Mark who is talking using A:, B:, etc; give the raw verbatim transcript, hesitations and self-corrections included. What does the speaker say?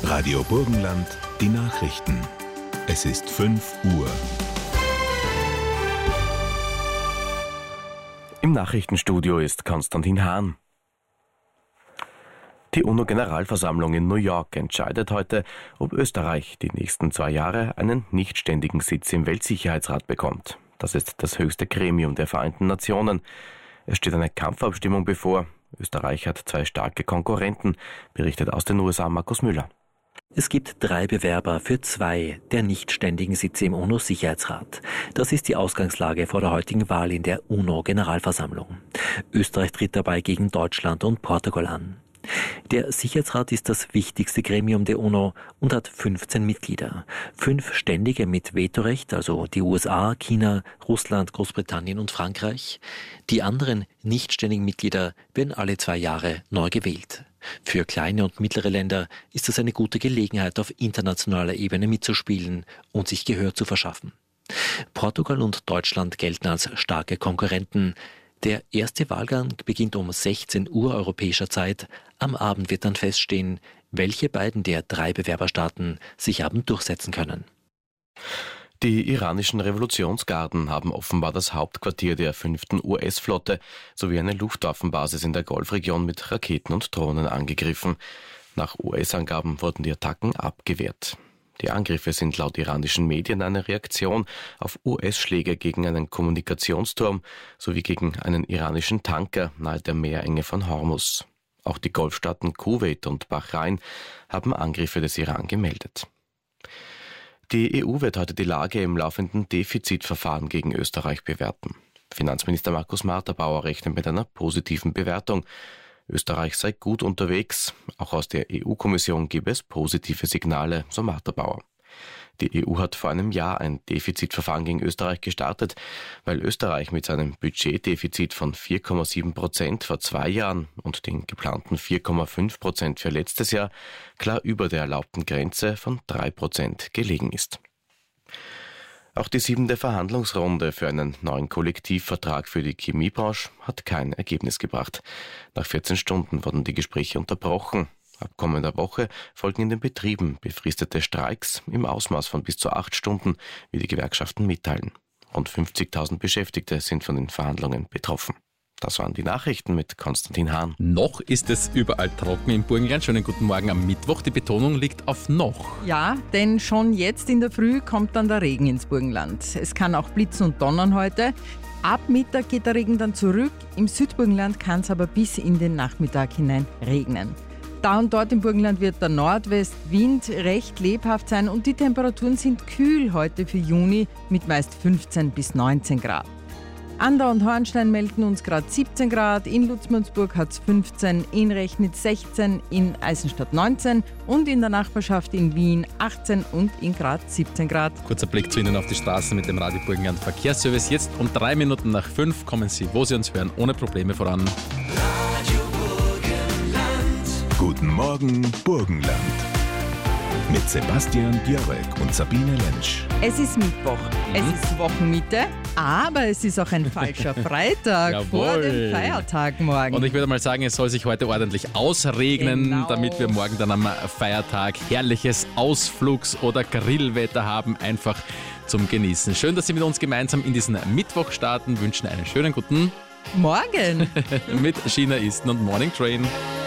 A: Radio Burgenland, die Nachrichten. Es ist fünf Uhr.
B: Im Nachrichtenstudio ist Konstantin Hahn. Die UNO-Generalversammlung in New York entscheidet heute, ob Österreich die nächsten zwei Jahre einen nichtständigen Sitz im Weltsicherheitsrat bekommt. Das ist das höchste Gremium der Vereinten Nationen. Es steht eine Kampfabstimmung bevor. Österreich hat zwei starke Konkurrenten, berichtet aus den U S A Markus Müller.
C: Es gibt drei Bewerber für zwei der nichtständigen Sitze im UNO-Sicherheitsrat. Das ist die Ausgangslage vor der heutigen Wahl in der UNO-Generalversammlung. Österreich tritt dabei gegen Deutschland und Portugal an. Der Sicherheitsrat ist das wichtigste Gremium der UNO und hat fünfzehn Mitglieder. Fünf Ständige mit Vetorecht, also die U S A, China, Russland, Großbritannien und Frankreich. Die anderen nichtständigen Mitglieder werden alle zwei Jahre neu gewählt. Für kleine und mittlere Länder ist es eine gute Gelegenheit, auf internationaler Ebene mitzuspielen und sich Gehör zu verschaffen. Portugal und Deutschland gelten als starke Konkurrenten. Der erste Wahlgang beginnt um sechzehn Uhr europäischer Zeit. Am Abend wird dann feststehen, welche beiden der drei Bewerberstaaten sich haben durchsetzen können.
B: Die iranischen Revolutionsgarden haben offenbar das Hauptquartier der fünften U S-Flotte sowie eine Luftwaffenbasis in der Golfregion mit Raketen und Drohnen angegriffen. Nach U S-Angaben wurden die Attacken abgewehrt. Die Angriffe sind laut iranischen Medien eine Reaktion auf U S-Schläge gegen einen Kommunikationsturm sowie gegen einen iranischen Tanker nahe der Meerenge von Hormuz. Auch die Golfstaaten Kuwait und Bahrain haben Angriffe des Iran gemeldet. Die E U wird heute die Lage im laufenden Defizitverfahren gegen Österreich bewerten. Finanzminister Markus Marterbauer rechnet mit einer positiven Bewertung. Österreich sei gut unterwegs. Auch aus der E U-Kommission gebe es positive Signale, so Marterbauer. Die E U hat vor einem Jahr ein Defizitverfahren gegen Österreich gestartet, weil Österreich mit seinem Budgetdefizit von vier Komma sieben Prozent vor zwei Jahren und den geplanten vier Komma fünf Prozent für letztes Jahr klar über der erlaubten Grenze von drei Prozent gelegen ist. Auch die siebente Verhandlungsrunde für einen neuen Kollektivvertrag für die Chemiebranche hat kein Ergebnis gebracht. Nach vierzehn Stunden wurden die Gespräche unterbrochen. Ab kommender Woche folgen in den Betrieben befristete Streiks im Ausmaß von bis zu acht Stunden, wie die Gewerkschaften mitteilen. Rund fünfzigtausend Beschäftigte sind von den Verhandlungen betroffen. Das waren die Nachrichten mit Konstantin Hahn.
D: Noch ist es überall trocken im Burgenland. Schönen guten Morgen am Mittwoch. Die Betonung liegt auf noch.
E: Ja, denn schon jetzt in der Früh kommt dann der Regen ins Burgenland. Es kann auch blitzen und donnern heute. Ab Mittag geht der Regen dann zurück. Im Südburgenland kann es aber bis in den Nachmittag hinein regnen. Da und dort im Burgenland wird der Nordwestwind recht lebhaft sein und die Temperaturen sind kühl heute für Juni mit meist fünfzehn bis neunzehn Grad. Ander und Hornstein melden uns gerade siebzehn Grad, in Lutzmannsburg hat es fünfzehn, in Rechnitz sechzehn, in Eisenstadt neunzehn und in der Nachbarschaft in Wien achtzehn und in Graz siebzehn Grad.
D: Kurzer Blick zu Ihnen auf die Straßen mit dem Radio Burgenland Verkehrsservice. Jetzt um drei Minuten nach fünf kommen Sie, wo Sie uns hören, ohne Probleme voran.
A: Radio Burgenland. Guten Morgen, Burgenland. Mit Sebastian Björek und Sabine Lentsch.
E: Es ist Mittwoch, es ist Wochenmitte, aber es ist auch ein falscher Freitag vor dem Feiertag morgen.
D: Und ich würde mal sagen, es soll sich heute ordentlich ausregnen,
E: Genau.
D: damit wir morgen dann am Feiertag herrliches Ausflugs- oder Grillwetter haben, einfach zum Genießen. Schön, dass Sie mit uns gemeinsam in diesen Mittwoch starten, wünschen einen schönen guten
E: Morgen!
D: mit China Eastern und Morning Train.